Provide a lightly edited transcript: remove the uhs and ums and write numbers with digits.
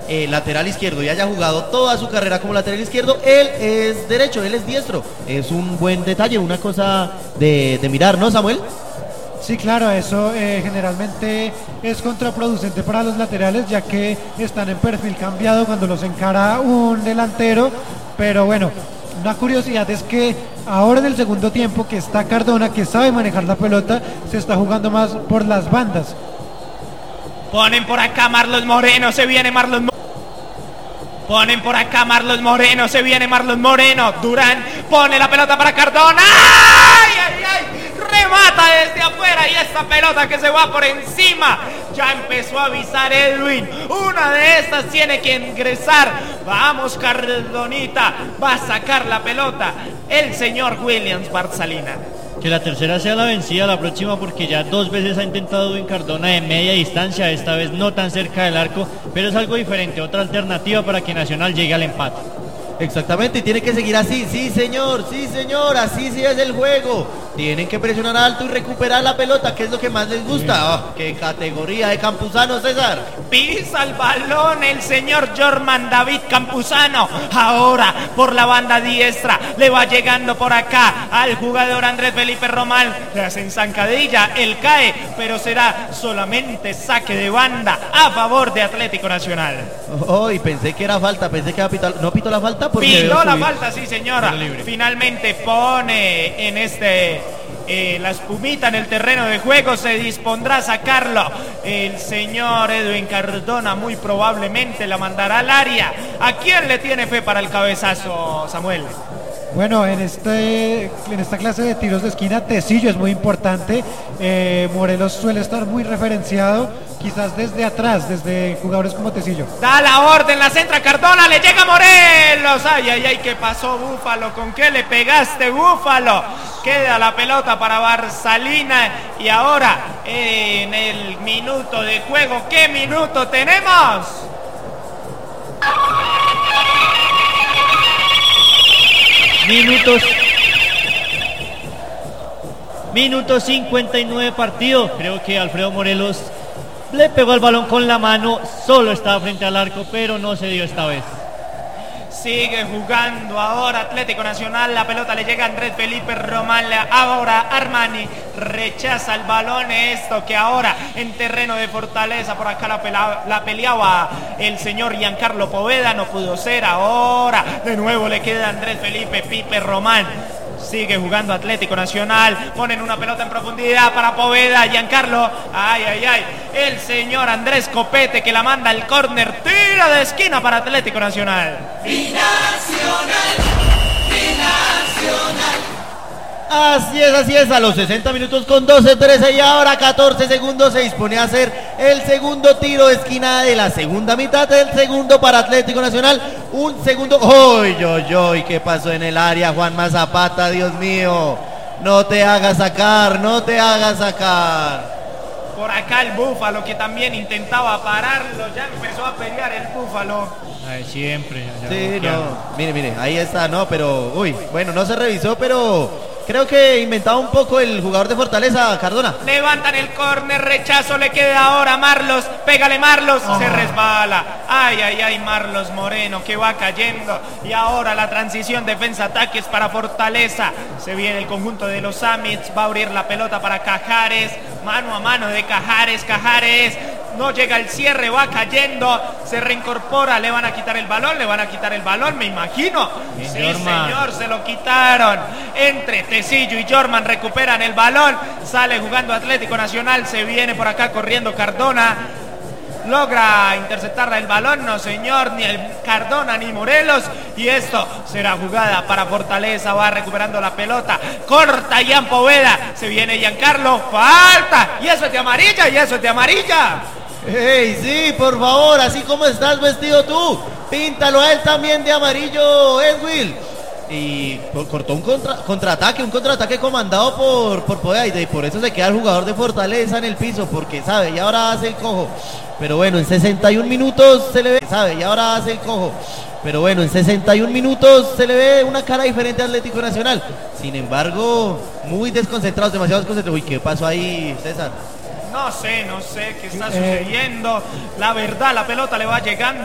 lateral izquierdo y haya jugado toda su carrera como lateral izquierdo, él es derecho, él es diestro. Es un buen detalle, una cosa de mirar, ¿no, Samuel? Sí, claro, eso generalmente es contraproducente para los laterales, ya que están en perfil cambiado cuando los encara un delantero. Pero bueno, una curiosidad es que ahora en el segundo tiempo que está Cardona, que sabe manejar la pelota, se está jugando más por las bandas. Ponen por acá Marlos Moreno, se viene Marlos Moreno. Ponen por acá Marlos Moreno, se viene Marlos Moreno. Durán pone la pelota para Cardona. ¡Ay, ay, ay! Remata desde afuera y esta pelota que se va por encima. Ya empezó a avisar Edwin. Una de estas tiene que ingresar. Vamos, Cardonita. Va a sacar la pelota el señor Williams Barzalina. Que la tercera sea la vencida la próxima, porque ya 2 veces ha intentado Edwin Cardona de media distancia, esta vez no tan cerca del arco, pero es algo diferente, otra alternativa para que Nacional llegue al empate. Exactamente, y tiene que seguir así, sí señor, así sí es el juego. Tienen que presionar alto y recuperar la pelota, que es lo que más les gusta. Oh, qué categoría de Campuzano, César. Pisa el balón el señor Jorman David Campuzano. Ahora por la banda diestra le va llegando por acá al jugador Andrés Felipe Román. Le hacen zancadilla, él cae, pero será solamente saque de banda a favor de Atlético Nacional. Oh, y pensé que era falta, pensé que no pitó la falta. Pitó la falta, sí señora. Finalmente pone en la espumita en el terreno de juego, se dispondrá a sacarlo el señor Edwin Cardona, muy probablemente la mandará al área. ¿A quién le tiene fe para el cabezazo, Samuel? Bueno, en esta clase de tiros de esquina, Tecillo es muy importante. Morelos suele estar muy referenciado, quizás desde atrás, desde jugadores como Tecillo. Da la orden, la centra Cardona, le llega Morelos. Ay, ay, ay, ¿qué pasó, Búfalo? ¿Con qué le pegaste, Búfalo? Queda la pelota para Barzalina. Y ahora, en el minuto de juego, ¿qué minuto tenemos? Minuto 59 partido. Creo que Alfredo Morelos le pegó el balón con la mano, solo estaba frente al arco, pero no se dio esta vez. Sigue jugando ahora Atlético Nacional, la pelota le llega a Andrés Felipe Román, ahora Armani rechaza el balón, esto que ahora en terreno de Fortaleza, por acá la peleaba el señor Giancarlo Poveda, no pudo ser, ahora de nuevo le queda a Andrés Felipe Pipe Román. Sigue jugando Atlético Nacional, ponen una pelota en profundidad para Poveda, Giancarlo, ay, ay, ay, el señor Andrés Copete que la manda al córner, tira de esquina para Atlético Nacional. Binacional. Así es, a los 60 minutos con 12-13 y ahora 14 segundos se dispone a hacer el segundo tiro de esquina de la segunda mitad del segundo para Atlético Nacional. Un segundo, ¡oy, oy, oy! ¿Qué pasó en el área, Juanma Zapata? Dios mío, no te hagas sacar. Por acá el Búfalo que también intentaba pararlo, ya empezó a pelear el Búfalo. Ay, siempre. Sí, no, mire, ahí está, no, pero, bueno, no se revisó, pero creo que inventaba un poco el jugador de Fortaleza, Cardona. Levantan el córner, rechazo, le queda ahora Marlos, pégale Marlos, se resbala. Ay, ay, ay, Marlos Moreno que va cayendo. Y ahora la transición defensa-ataques para Fortaleza. Se viene el conjunto de los Amits, va a abrir la pelota para Cajares, mano a mano de Cajares, no llega el cierre, va cayendo, se reincorpora, le van a quitar el balón, me imagino. Sí, señor, se lo quitaron. Entre Tecillo y Jorman recuperan el balón, sale jugando Atlético Nacional, se viene por acá corriendo Cardona. Logra interceptar el balón, no señor, ni el Cardona ni Morelos, y esto será jugada para Fortaleza, va recuperando la pelota, corta Ian Poveda, se viene Giancarlo, falta, y eso es de amarilla. ¡Ey, sí, por favor, así como estás vestido tú, píntalo a él también de amarillo, Edwin! Y cortó un contraataque comandado por Poveda, y por eso se queda el jugador de Fortaleza en el piso, porque sabe, y ahora hace el cojo. Pero bueno, en 61 minutos se le ve, una cara diferente a Atlético Nacional. Sin embargo, muy desconcentrados, demasiado desconcentrados. Uy, ¿qué pasó ahí, César? No sé qué está sucediendo. La verdad, la pelota le va llegando